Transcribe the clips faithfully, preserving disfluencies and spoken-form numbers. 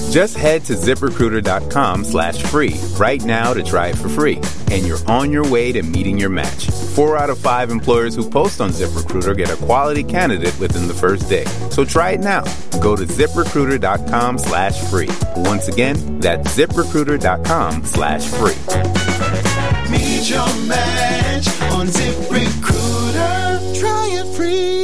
Just head to ZipRecruiter.com slash free right now to try it for free. And you're on your way to meeting your match. Four out of five employers who post on ZipRecruiter get a quality candidate within the first day. So try it now. Go to ZipRecruiter.com slash free. Once again, that's ZipRecruiter.com slash free. Meet your match on ZipRecruiter. Try it free.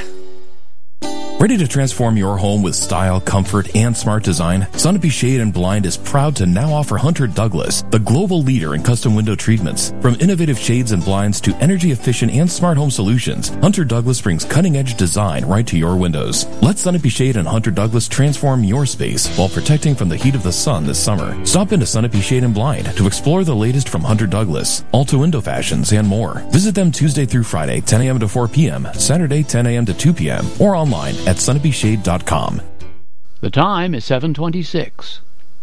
Ready to transform your home with style, comfort, and smart design? Sunapee Shade and Blind is proud to now offer Hunter Douglas, the global leader in custom window treatments. From innovative shades and blinds to energy-efficient and smart home solutions, Hunter Douglas brings cutting-edge design right to your windows. Let Sunapee Shade and Hunter Douglas transform your space while protecting from the heat of the sun this summer. Stop into Sunapee Shade and Blind to explore the latest from Hunter Douglas, Alta Window Fashions, and more. Visit them Tuesday through Friday, ten a.m. to four p.m., Saturday, ten a.m. to two p.m., or online at sunapee shade dot com. The time is seven twenty-six.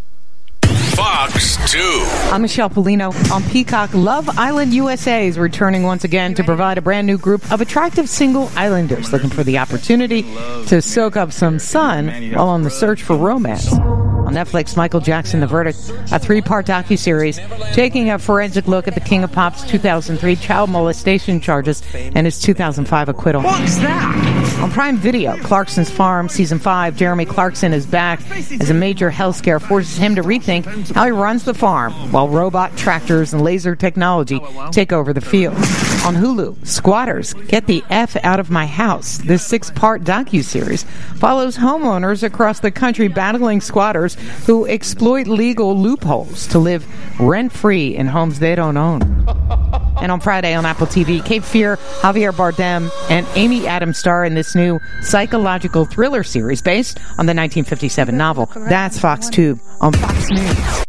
Fox two. I'm Michelle Polino. On Peacock, Love Island U S A is returning once again to provide a brand new group of attractive single islanders looking for the opportunity to soak up some sun while on the search for romance. On Netflix, Michael Jackson, The Verdict, a three-part docuseries taking a forensic look at the King of Pop's two thousand three child molestation charges and his two thousand five acquittal. What's that? On Prime Video, Clarkson's Farm, Season five, Jeremy Clarkson is back as a major health scare forces him to rethink how he runs the farm while robot tractors and laser technology take over the field. On Hulu, Squatters, Get the F Out of My House. This six-part docuseries follows homeowners across the country battling squatters who exploit legal loopholes to live rent-free in homes they don't own. And on Friday on Apple T V, Cape Fear, Javier Bardem, and Amy Adams star in this new psychological thriller series based on the nineteen fifty-seven novel. That's Fox two on Fox News.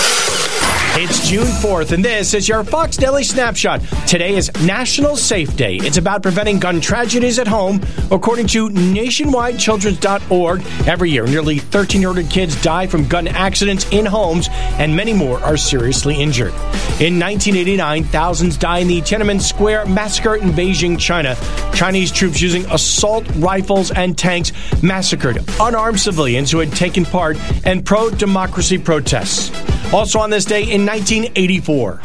It's June fourth, and this is your Fox Daily Snapshot. Today is National Safe Day. It's about preventing gun tragedies at home. According to nationwide children's dot org, every year nearly thirteen hundred kids die from gun accidents in homes, and many more are seriously injured. In nineteen eighty-nine, thousands died in the Tiananmen Square massacre in Beijing, China. Chinese troops using assault rifles and tanks massacred unarmed civilians who had taken part in pro-democracy protests. Also on this day in nineteen eighty-four.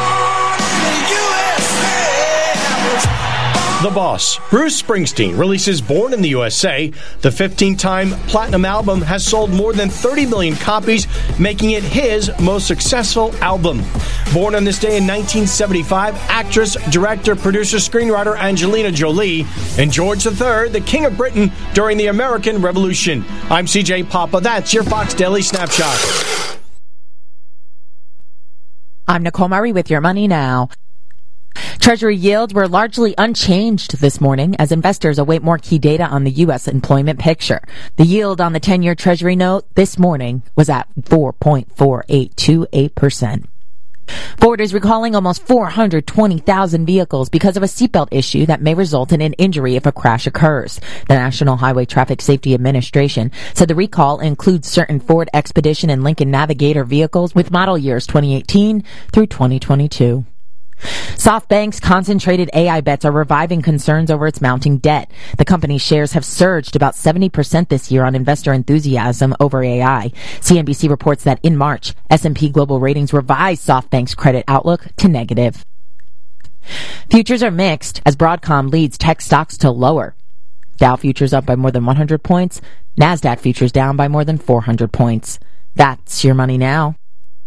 The Boss. Bruce Springsteen releases Born in the U S A. The fifteen-time platinum album has sold more than thirty million copies, making it his most successful album. Born on this day in nineteen seventy-five, actress, director, producer, screenwriter Angelina Jolie, and George the Third, the King of Britain during the American Revolution. I'm C J Papa. That's your Fox Daily Snapshot. I'm Nicole Murray with your Money Now. Treasury yields were largely unchanged this morning as investors await more key data on the U S employment picture. The yield on the ten-year Treasury note this morning was at four point four eight two eight percent. Ford is recalling almost four hundred twenty thousand vehicles because of a seatbelt issue that may result in an injury if a crash occurs. The National Highway Traffic Safety Administration said the recall includes certain Ford Expedition and Lincoln Navigator vehicles with model years twenty eighteen through twenty twenty-two. SoftBank's concentrated A I bets are reviving concerns over its mounting debt. The company's shares have surged about seventy percent this year on investor enthusiasm over A I. C N B C reports that in March, S and P Global Ratings revised SoftBank's credit outlook to negative. Futures are mixed as Broadcom leads tech stocks to lower. Dow futures up by more than one hundred points. NASDAQ futures down by more than four hundred points. That's your Money Now.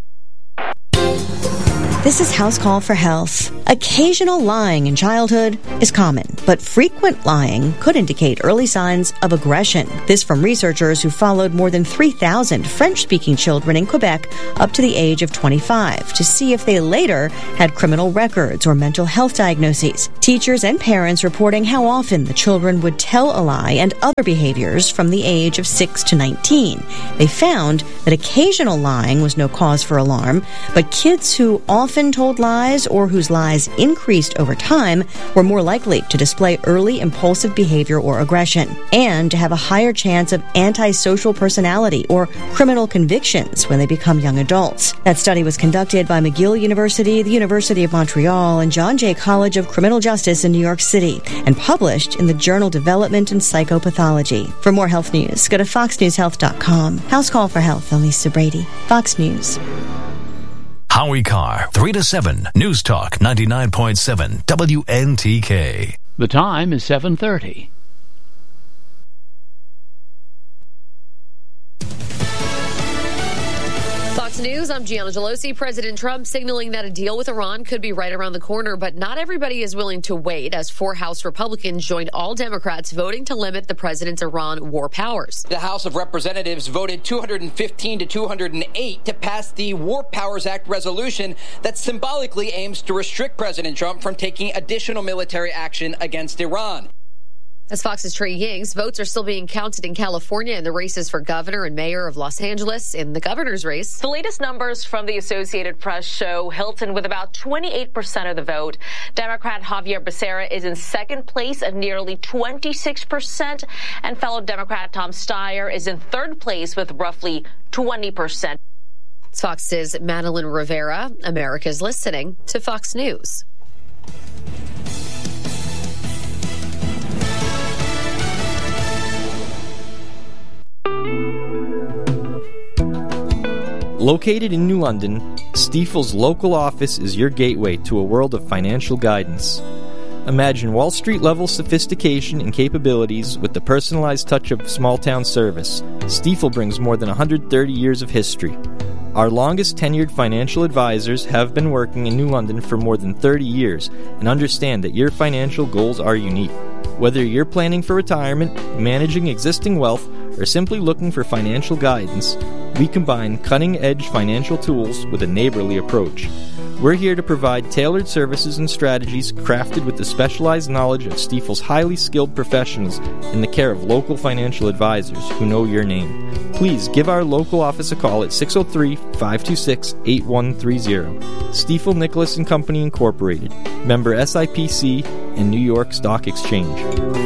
This is House Call for Health. Occasional lying in childhood is common, but frequent lying could indicate early signs of aggression. This from researchers who followed more than three thousand French-speaking children in Quebec up to the age of twenty-five to see if they later had criminal records or mental health diagnoses. Teachers and parents reporting how often the children would tell a lie and other behaviors from the age of six to nineteen. They found that occasional lying was no cause for alarm, but kids who often often told lies or whose lies increased over time were more likely to display early impulsive behavior or aggression, and to have a higher chance of antisocial personality or criminal convictions when they become young adults. That study was conducted by McGill University, the University of Montreal, and John Jay College of Criminal Justice in New York City, and published in the journal Development and Psychopathology. For more health news, go to fox news health dot com. House Call for Health, Elisa Brady, Fox News. Howie Carr, three to seven, News Talk ninety-nine point seven, W N T K. The time is seven thirty. Fox News, I'm Gianna Gelosi. President Trump signaling that a deal with Iran could be right around the corner, but not everybody is willing to wait as four House Republicans joined all Democrats voting to limit the president's Iran war powers. The House of Representatives voted two hundred fifteen to two hundred eight to pass the War Powers Act resolution that symbolically aims to restrict President Trump from taking additional military action against Iran. As Fox's Trey Yings, votes are still being counted in California in the races for governor and mayor of Los Angeles. In the governor's race, the latest numbers from the Associated Press show Hilton with about twenty-eight percent of the vote. Democrat Javier Becerra is in second place at nearly twenty-six percent, and fellow Democrat Tom Steyer is in third place with roughly twenty percent. It's Fox's Madeline Rivera. America's listening to Fox News. Located in New London, Stifel's local office is your gateway to a world of financial guidance. Imagine Wall Street-level sophistication and capabilities with the personalized touch of small-town service. Stifel brings more than one hundred thirty years of history. Our longest-tenured financial advisors have been working in New London for more than thirty years and understand that your financial goals are unique. Whether you're planning for retirement, managing existing wealth, or simply looking for financial guidance, we combine cutting-edge financial tools with a neighborly approach. We're here to provide tailored services and strategies crafted with the specialized knowledge of Stifel's highly skilled professionals in the care of local financial advisors who know your name. Please give our local office a call at six oh three, five two six, eight one three zero. Stifel Nicholas and Company Incorporated, member S I P C and New York Stock Exchange.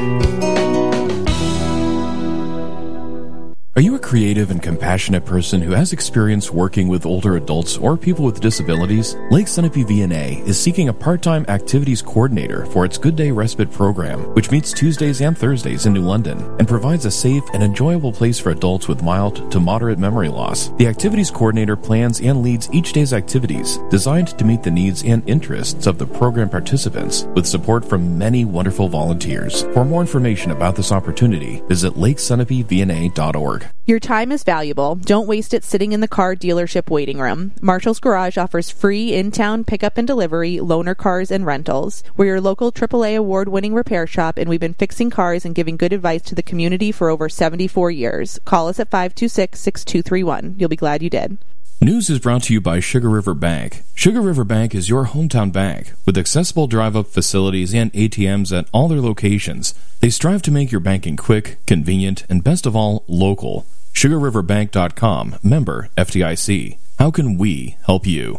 Are you a creative and compassionate person who has experience working with older adults or people with disabilities? Lake Sunapee V N A is seeking a part-time activities coordinator for its Good Day Respite program, which meets Tuesdays and Thursdays in New London and provides a safe and enjoyable place for adults with mild to moderate memory loss. The activities coordinator plans and leads each day's activities designed to meet the needs and interests of the program participants with support from many wonderful volunteers. For more information about this opportunity, visit lake sunapee v n a dot org. Your time is valuable. Don't waste it sitting in the car dealership waiting room. Marshall's Garage offers free in-town pickup and delivery, loaner cars, and rentals. We're your local triple A award-winning repair shop, and we've been fixing cars and giving good advice to the community for over seventy-four years. Call us at five two six, six two three one. You'll be glad you did. News is brought to you by Sugar River Bank. Sugar River Bank is your hometown bank with accessible drive-up facilities and A T Ms at all their locations. They strive to make your banking quick, convenient, and best of all, local. sugar river bank dot com, member F D I C. How can we help you?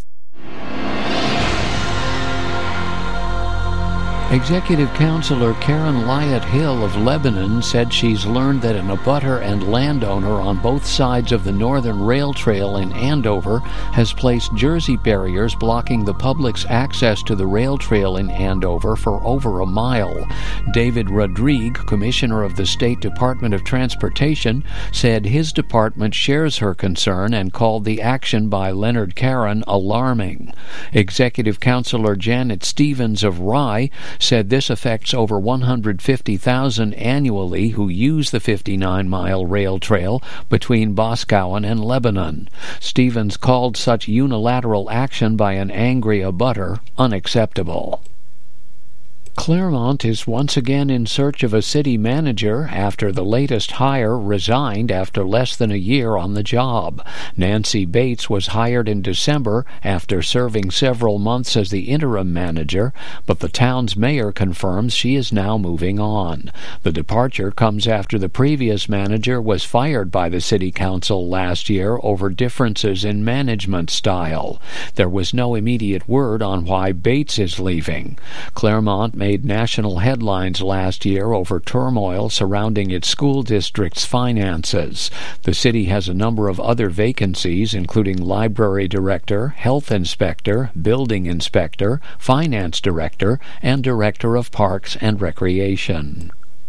Executive Counselor Karen Lyot Hill of Lebanon said she's learned that an abutter and landowner on both sides of the Northern Rail Trail in Andover has placed Jersey barriers blocking the public's access to the rail trail in Andover for over a mile. David Rodrigue, Commissioner of the State Department of Transportation, said his department shares her concern and called the action by Leonard Caron alarming. Executive Counselor Janet Stevens of Rye said this affects over one hundred fifty thousand annually who use the fifty-nine mile rail trail between Boscawen and Lebanon. Stevens called such unilateral action by an angry abutter unacceptable. Claremont is once again in search of a city manager after the latest hire resigned after less than a year on the job. Nancy Bates was hired in December after serving several months as the interim manager, but the town's mayor confirms she is now moving on. The departure comes after the previous manager was fired by the city council last year over differences in management style. There was no immediate word on why Bates is leaving. Claremont made national headlines last year over turmoil surrounding its school district's finances. The city has a number of other vacancies, including library director, health inspector, building inspector, finance director, and director of parks and recreation.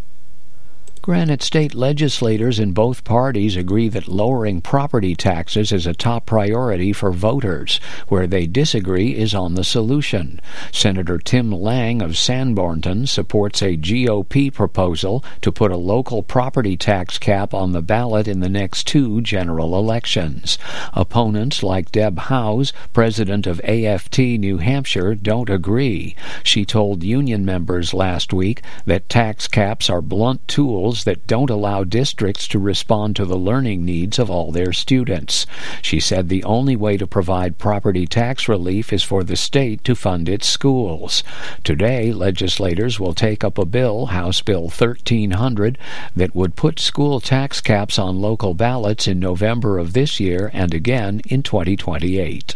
Granite State legislators in both parties agree that lowering property taxes is a top priority for voters. Where they disagree is on the solution. Senator Tim Lang of Sanbornton supports a G O P proposal to put a local property tax cap on the ballot in the next two general elections. Opponents like Deb Howes, president of A F T New Hampshire, don't agree. She told union members last week that tax caps are blunt tools that don't allow districts to respond to the learning needs of all their students. She said the only way to provide property tax relief is for the state to fund its schools. Today, legislators will take up a bill, House Bill thirteen hundred, that would put school tax caps on local ballots in November of this year and again in twenty twenty-eight.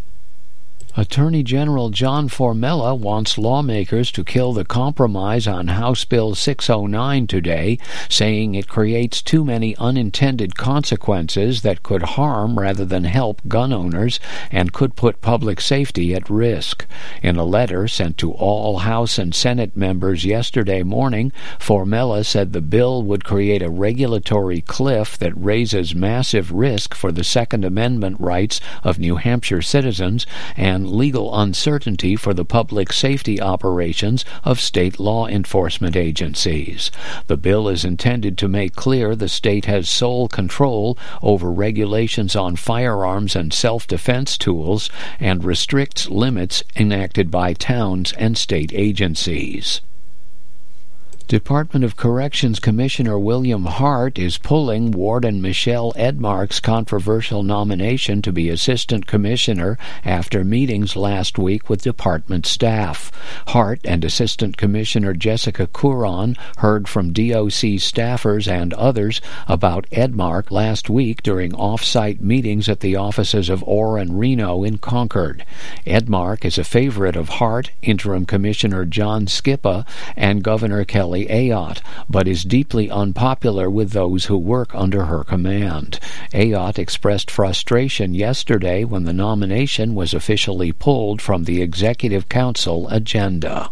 Attorney General John Formella wants lawmakers to kill the compromise on House Bill six oh nine today, saying it creates too many unintended consequences that could harm rather than help gun owners and could put public safety at risk. In a letter sent to all House and Senate members yesterday morning, Formella said the bill would create a regulatory cliff that raises massive risk for the Second Amendment rights of New Hampshire citizens and legal uncertainty for the public safety operations of state law enforcement agencies. The bill is intended to make clear the state has sole control over regulations on firearms and self-defense tools and restricts limits enacted by towns and state agencies. Department of Corrections Commissioner William Hart is pulling Warden Michelle Edmark's controversial nomination to be Assistant Commissioner after meetings last week with department staff. Hart and Assistant Commissioner Jessica Couron heard from D O C staffers and others about Edmark last week during off-site meetings at the offices of Orr and Reno in Concord. Edmark is a favorite of Hart, Interim Commissioner John Skippa, and Governor Kelly Ayotte, but is deeply unpopular with those who work under her command. Ayotte expressed frustration yesterday when the nomination was officially pulled from the Executive Council agenda.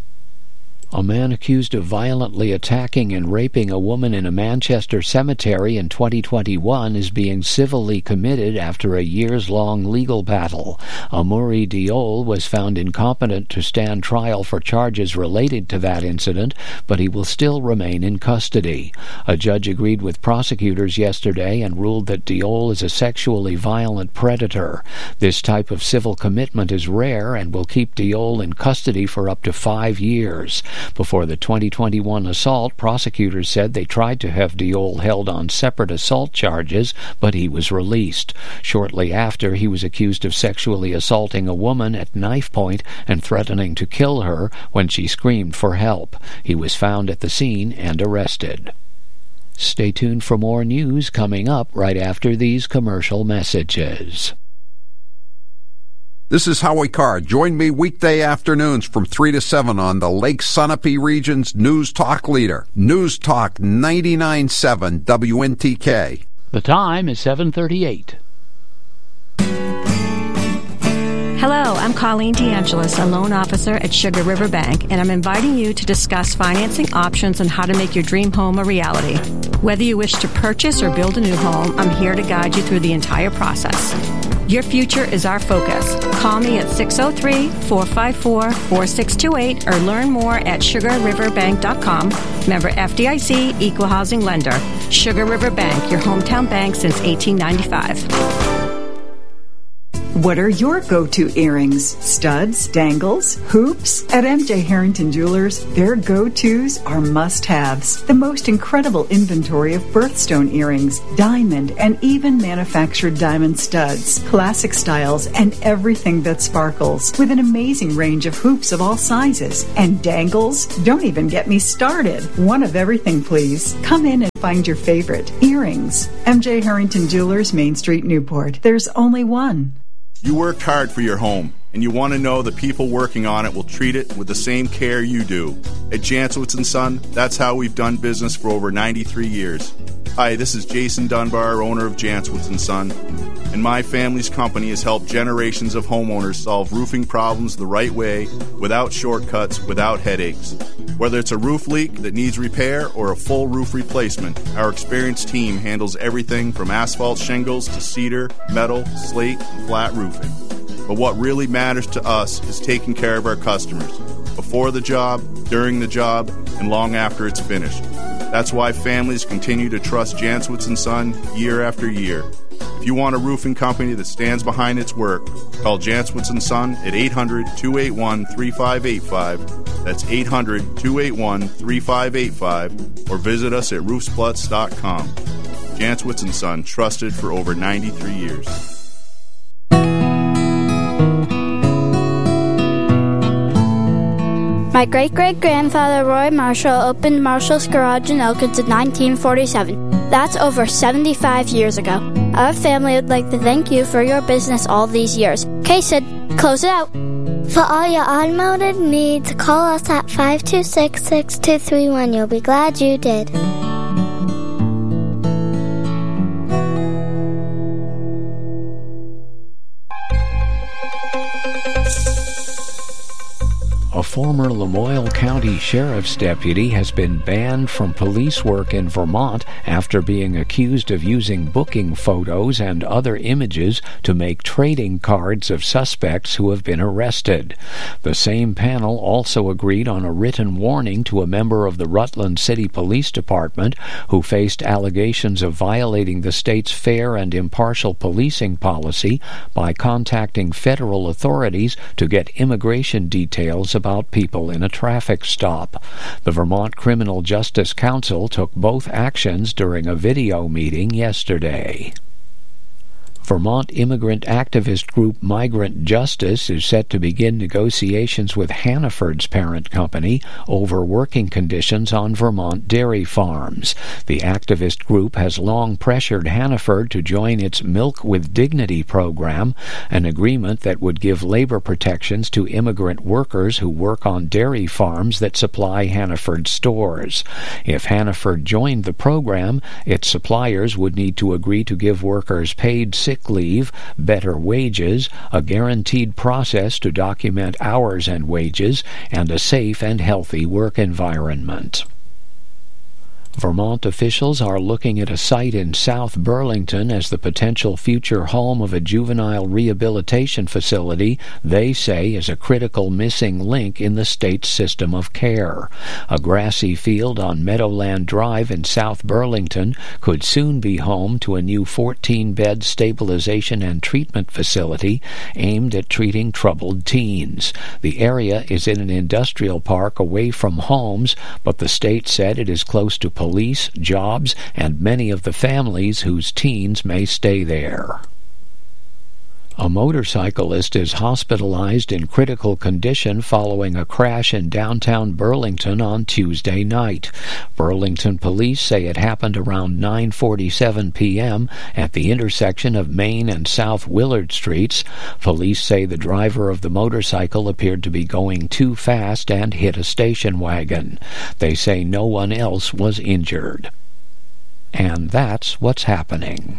A man accused of violently attacking and raping a woman in a Manchester cemetery in twenty twenty-one is being civilly committed after a years-long legal battle. Amaury Diol was found incompetent to stand trial for charges related to that incident, but he will still remain in custody. A judge agreed with prosecutors yesterday and ruled that Diol is a sexually violent predator. This type of civil commitment is rare and will keep Diol in custody for up to five years. Before the twenty twenty-one assault, prosecutors said they tried to have Diol held on separate assault charges, but he was released. Shortly after, he was accused of sexually assaulting a woman at knife point and threatening to kill her when she screamed for help. He was found at the scene and arrested. Stay tuned for more news coming up right after these commercial messages. This is Howie Carr. Join me weekday afternoons from three to seven on the Lake Sunapee region's News Talk leader, News Talk ninety-nine point seven W N T K. The time is seven thirty-eight. Hello, I'm Colleen DeAngelis, a loan officer at Sugar River Bank, and I'm inviting you to discuss financing options on how to make your dream home a reality. Whether you wish to purchase or build a new home, I'm here to guide you through the entire process. Your future is our focus. Call me at six oh three, four five four, four six two eight or learn more at sugar river bank dot com. Member F D I C, Equal Housing Lender. Sugar River Bank, your hometown bank since eighteen ninety-five. What are your go-to earrings? Studs, dangles, hoops? At M J Harrington Jewelers, their go-tos are must-haves. The most incredible inventory of birthstone earrings, diamond, and even manufactured diamond studs, classic styles, and everything that sparkles, with an amazing range of hoops of all sizes. And dangles? Don't even get me started. One of everything, please. Come in and find your favorite. Earrings. M J Harrington Jewelers, Main Street, Newport. There's only one. You worked hard for your home, and you want to know the people working on it will treat it with the same care you do. At Janswitz and Son, that's how we've done business for over ninety-three years. Hi, this is Jason Dunbar, owner of Janswitz and Son, and my family's company has helped generations of homeowners solve roofing problems the right way, without shortcuts, without headaches. Whether it's a roof leak that needs repair or a full roof replacement, our experienced team handles everything from asphalt shingles to cedar, metal, slate, and flat roofing. But what really matters to us is taking care of our customers, before the job, during the job, and long after it's finished. That's why families continue to trust Janswitz and Son year after year. If you want a roofing company that stands behind its work, call Janswitz and Son at eight hundred, two eight one, three five eight five. That's eight hundred, two eight one, three five eight five, or visit us at roofsplutz dot com. Janswitz and Son, trusted for over ninety-three years. My great-great-grandfather Roy Marshall opened Marshall's Garage in Elkins in nineteen forty-seven. That's over seventy-five years ago. Our family would like to thank you for your business all these years. Okay, Sid, close it out. For all your automotive needs, call us at five two six, six two three one. You'll be glad you did. A former Lamoille County Sheriff's deputy has been banned from police work in Vermont after being accused of using booking photos and other images to make trading cards of suspects who have been arrested. The same panel also agreed on a written warning to a member of the Rutland City Police Department who faced allegations of violating the state's fair and impartial policing policy by contacting federal authorities to get immigration details about about people in a traffic stop. The Vermont Criminal Justice Council took both actions during a video meeting yesterday. Vermont immigrant activist group Migrant Justice is set to begin negotiations with Hannaford's parent company over working conditions on Vermont dairy farms. The activist group has long pressured Hannaford to join its Milk with Dignity program, an agreement that would give labor protections to immigrant workers who work on dairy farms that supply Hannaford stores. If Hannaford joined the program, its suppliers would need to agree to give workers paid sick leave, better wages, a guaranteed process to document hours and wages, and a safe and healthy work environment. Vermont officials are looking at a site in South Burlington as the potential future home of a juvenile rehabilitation facility they say is a critical missing link in the state's system of care. A grassy field on Meadowland Drive in South Burlington could soon be home to a new fourteen-bed stabilization and treatment facility aimed at treating troubled teens. The area is in an industrial park away from homes, but the state said it is close to police, jobs, and many of the families whose teens may stay there. A motorcyclist is hospitalized in critical condition following a crash in downtown Burlington on Tuesday night. Burlington police say it happened around nine forty-seven p.m. at the intersection of Main and South Willard Streets. Police say the driver of the motorcycle appeared to be going too fast and hit a station wagon. They say no one else was injured. And that's what's happening.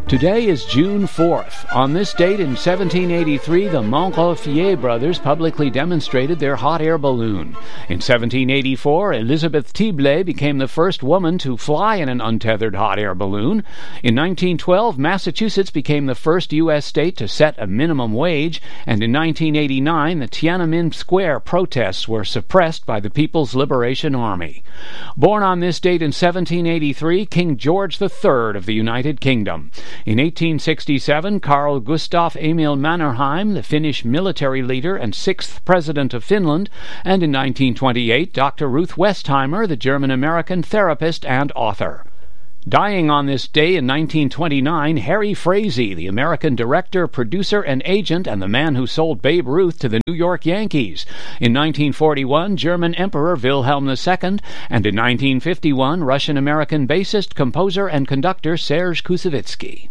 Today is June fourth. On this date in seventeen eighty-three, the Montgolfier brothers publicly demonstrated their hot air balloon. In seventeen eighty-four, Elizabeth Tiblet became the first woman to fly in an untethered hot air balloon. In nineteen twelve, Massachusetts became the first U S state to set a minimum wage, and in nineteen eighty-nine, the Tiananmen Square protests were suppressed by the People's Liberation Army. Born on this date in seventeen eighty-three, King George the Third of the United Kingdom. In eighteen sixty-seven, Carl Gustaf Emil Mannerheim, the Finnish military leader and sixth president of Finland, and in nineteen twenty-eight, Doctor Ruth Westheimer, the German-American therapist and author. Dying on this day in nineteen twenty-nine, Harry Frazee, the American director, producer, and agent, and the man who sold Babe Ruth to the New York Yankees. In nineteen forty-one, German Emperor Wilhelm the Second, and in nineteen fifty-one, Russian-American bassist, composer, and conductor Serge Koussevitzky.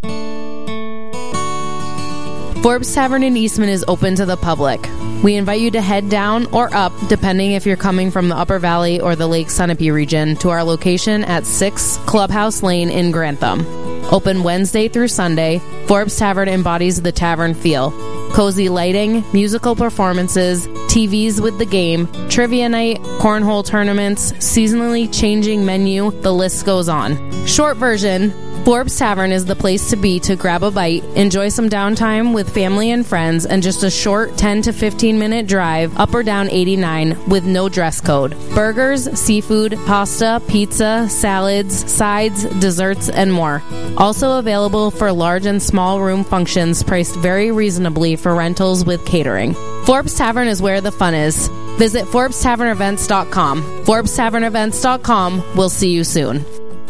Forbes Tavern in Eastman is open to the public. We invite you to head down or up, depending if you're coming from the Upper Valley or the Lake Sunapee region, to our location at six Clubhouse Lane in Grantham. Open Wednesday through Sunday, Forbes Tavern embodies the tavern feel. Cozy lighting, musical performances, T Vs with the game, trivia night, cornhole tournaments, seasonally changing menu, the list goes on. Short version, Forbes Tavern is the place to be to grab a bite, enjoy some downtime with family and friends, and just a short ten to fifteen minute drive up or down eighty-nine with no dress code. Burgers, seafood, pasta, pizza, salads, sides, desserts, and more. Also available for large and small room functions, priced very reasonably for rentals with catering. Forbes Tavern is where the fun is. Visit Forbes Tavern Events dot com. Forbes Tavern Events dot com. We'll see you soon.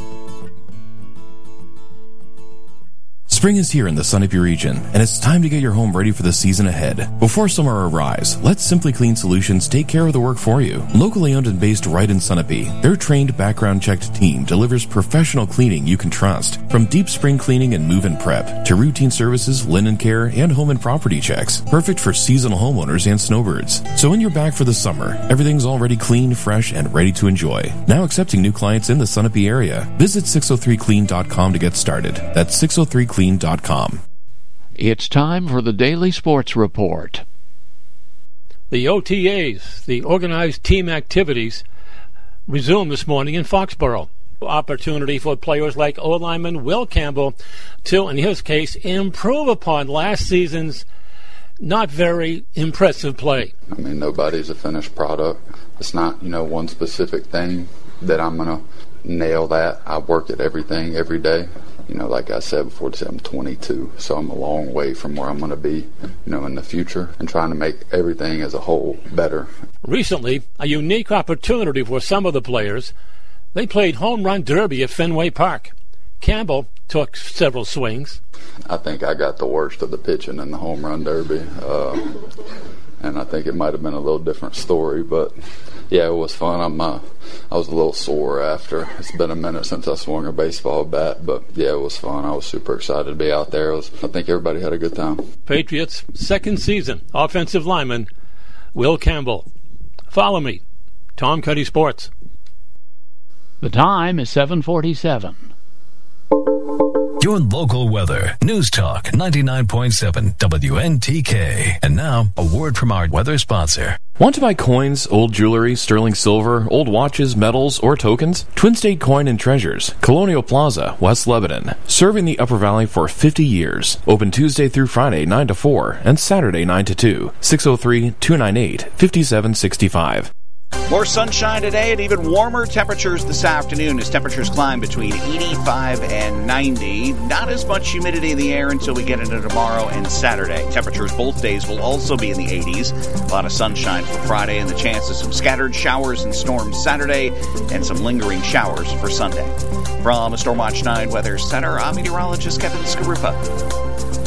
Spring is here in the Sunapee region, and it's time to get your home ready for the season ahead. Before summer arrives, let Simply Clean Solutions take care of the work for you. Locally owned and based right in Sunapee, their trained, background-checked team delivers professional cleaning you can trust. From deep spring cleaning and move-in prep, to routine services, linen care, and home and property checks. Perfect for seasonal homeowners and snowbirds. So when you're back for the summer, everything's already clean, fresh, and ready to enjoy. Now accepting new clients in the Sunapee area. Visit six oh three clean dot com to get started. That's six oh three clean dot com. It's time for the Daily Sports Report. The O T As, the organized team activities, resumed this morning in Foxborough. Opportunity for players like O-lineman Will Campbell to, in his case, improve upon last season's not very impressive play. I mean, nobody's a finished product. It's not, you know, one specific thing that I'm going to nail that. I work at everything every day. You know, like I said before, I'm twenty-two, so I'm a long way from where I'm going to be, you know, in the future, and trying to make everything as a whole better. Recently, a unique opportunity for some of the players. They played home run derby at Fenway Park. Campbell took several swings. I think I got the worst of the pitching in the home run derby, uh, and I think it might have been a little different story, but yeah, it was fun. I'm, uh, I was a little sore after. It's been a minute since I swung a baseball bat, but yeah, it was fun. I was super excited to be out there. It was, I think everybody had a good time. Patriots' second season offensive lineman Will Campbell. Follow me, Tom Cuddy Sports. The time is seven forty-seven. Your local weather. News Talk ninety-nine point seven W N T K. And now, a word from our weather sponsor. Want to buy coins, old jewelry, sterling silver, old watches, medals, or tokens? Twin State Coin and Treasures, Colonial Plaza, West Lebanon. Serving the Upper Valley for fifty years. Open Tuesday through Friday, nine to four, and Saturday, nine to two. six oh three, two nine eight, five seven six five. More sunshine today and even warmer temperatures this afternoon as temperatures climb between eighty-five and ninety. Not as much humidity in the air until we get into tomorrow and Saturday. Temperatures both days will also be in the eighties. A lot of sunshine for Friday and the chance of some scattered showers and storms Saturday and some lingering showers for Sunday. From the Stormwatch nine Weather Center, I'm meteorologist Kevin Skarupa.